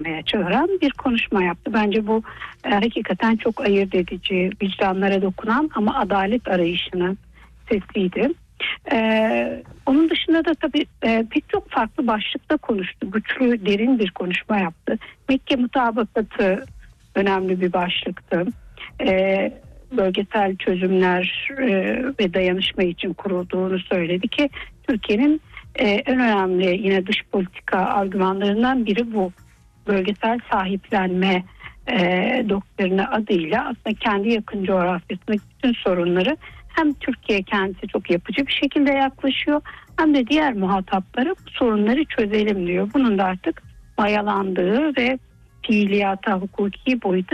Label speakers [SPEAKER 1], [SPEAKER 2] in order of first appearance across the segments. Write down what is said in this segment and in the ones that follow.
[SPEAKER 1] vermeye çağıran bir konuşma yaptı. Bence bu hakikaten çok ayırt edici, vicdanlara dokunan ama adalet arayışının sesiydi. Onun dışında da tabii pek çok farklı başlıkta konuştu. Güçlü, derin bir konuşma yaptı. Mekke mutabakatı önemli bir başlıktı. Bölgesel çözümler ve dayanışma için kurulduğunu söyledi ki Türkiye'nin en önemli yine dış politika argümanlarından biri bu. Bölgesel sahiplenme doktrini adıyla aslında kendi yakın coğrafyasındaki bütün sorunları hem Türkiye kendisi çok yapıcı bir şekilde yaklaşıyor hem de diğer muhataplara bu sorunları çözelim diyor. Bunun da artık mayalandığı ve fiiliyata, hukuki boyuta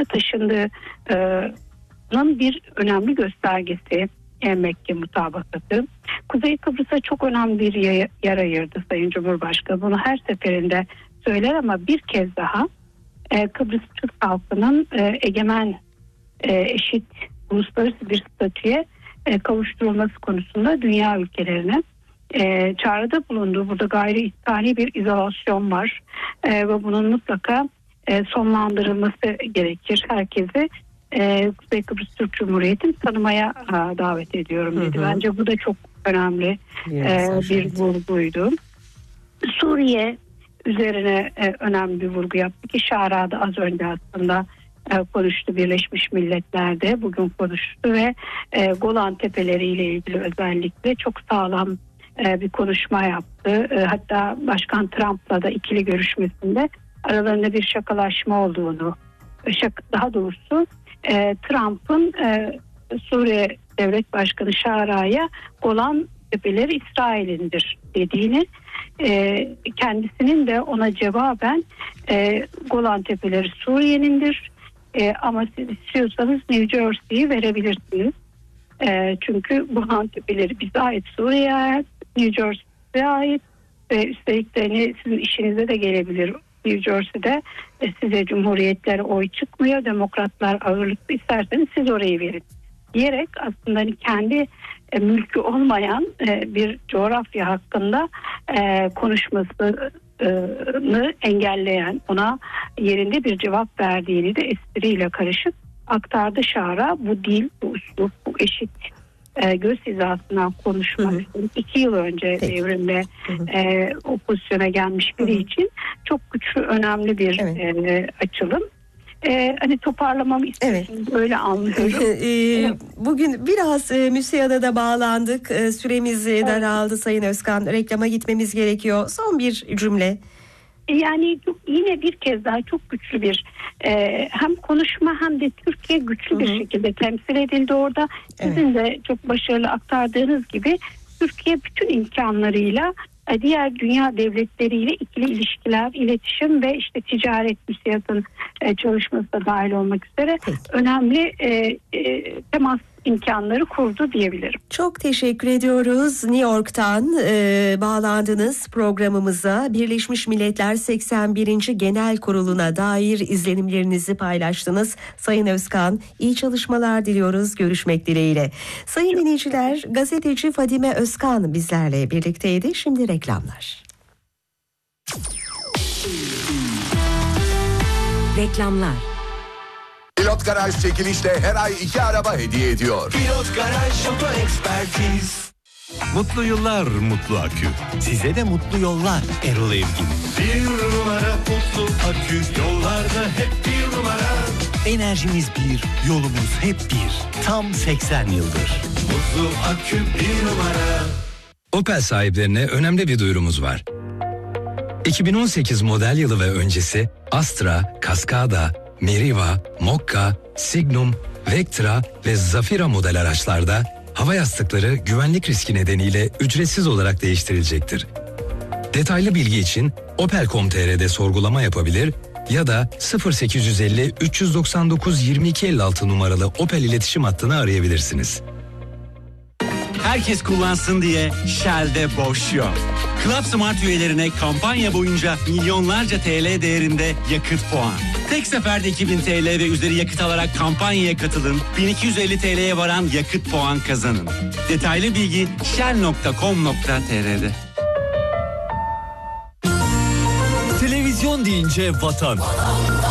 [SPEAKER 1] taşındığının bir önemli göstergesi Mekke mutabakatı. Kuzey Kıbrıs'a çok önemli bir yer ayırdı Sayın Cumhurbaşkanı. Bunu her seferinde söyler ama bir kez daha Kıbrıs Türk halkının egemen, eşit, uluslararası bir statüye kavuşturulması konusunda dünya ülkelerine çağrıda bulundu. Burada gayri ihtihari bir izolasyon var ve bunun mutlaka sonlandırılması gerekir. Herkesi Kuzey Kıbrıs Türk Cumhuriyeti'ni tanımaya davet ediyorum dedi. Bence bu da çok önemli bir vurguydu. Suriye üzerine önemli bir vurgu yaptı ki Şara'da az önce aslında konuştu, Birleşmiş Milletler'de bugün konuştu ve Golan Tepeleri ile ilgili özellikle çok sağlam bir konuşma yaptı. Hatta Başkan Trump'la da ikili görüşmesinde aralarında bir şakalaşma olduğunu, daha doğrusu Trump'ın Suriye Devlet Başkanı Şara'ya Golan Tepeleri İsrail'indir dediğini, kendisinin de ona cevaben Golan Tepeleri Suriye'nindir ama siz istiyorsanız New Jersey'yi verebilirsiniz. Çünkü Golan Tepeleri bize ait, Suriye'ye ait, New Jersey'ye ait ve üstelik de sizin işinize de gelebilir. New Jersey'de size cumhuriyetlere oy çıkmıyor, demokratlar ağırlıklı, isterseniz siz orayı verin diyerek aslında kendi mülkü olmayan bir coğrafya hakkında konuşmasını engelleyen, ona yerinde bir cevap verdiğini de espriyle karışık aktardı Şara. Bu dil, bu üslup, bu eşit göz hizasından konuşmak. 2 yıl önce devrimle o pozisyona gelmiş biri için çok güçlü, önemli bir açılım. Hani toparlamamı istiyorsunuz, öyle anlıyorum.
[SPEAKER 2] Bugün biraz MÜSİAD'a da bağlandık. Süremiz daraldı Sayın Özkan. Reklama gitmemiz gerekiyor. Son bir cümle.
[SPEAKER 1] Yani yine bir kez daha çok güçlü bir hem konuşma hem de Türkiye güçlü bir şekilde temsil edildi orada. Sizin de çok başarılı aktardığınız gibi Türkiye bütün imkanlarıyla diğer dünya devletleriyle ikili ilişkiler, iletişim ve işte ticaret, MÜSİAD'ın çalışması da dahil olmak üzere önemli temas imkanları kurdu diyebilirim.
[SPEAKER 2] Çok teşekkür ediyoruz. New York'tan bağlandınız programımıza. Birleşmiş Milletler 81. Genel Kurulu'na dair izlenimlerinizi paylaştınız. Sayın Özkan, iyi çalışmalar diliyoruz. Görüşmek dileğiyle. Sayın dinleyiciler, gazeteci Fadime Özkan bizlerle birlikteydi. Şimdi reklamlar.
[SPEAKER 3] Reklamlar.
[SPEAKER 4] Pilot Garaj çekilişle her ay 2 araba hediye ediyor.
[SPEAKER 5] Pilot Garaj Oto Ekspertiz.
[SPEAKER 6] Mutlu yıllar Mutlu Akü. Size de mutlu yollar Erol Evgin.
[SPEAKER 5] Bir numara Mutlu Akü. Yollarda hep bir numara.
[SPEAKER 6] Enerjimiz bir, yolumuz hep bir. Tam 80 yıldır.
[SPEAKER 5] Mutlu Akü bir numara.
[SPEAKER 7] Opel sahiplerine önemli bir duyurumuz var. 2018 model yılı ve öncesi Astra, Cascada, Meriva, Mokka, Signum, Vectra ve Zafira model araçlarda hava yastıkları güvenlik riski nedeniyle ücretsiz olarak değiştirilecektir. Detaylı bilgi için Opel.com.tr'de sorgulama yapabilir ya da 0850 399 2256 numaralı Opel iletişim hattını arayabilirsiniz.
[SPEAKER 8] Herkes kullansın diye Shell'de boş yok. Club Smart üyelerine kampanya boyunca milyonlarca TL değerinde yakıt puan. Tek seferde 2000 TL ve üzeri yakıt alarak kampanyaya katılın. 1250 TL'ye varan yakıt puan kazanın. Detaylı bilgi shell.com.tr'de.
[SPEAKER 9] Televizyon
[SPEAKER 3] Vodafone deyince vatan.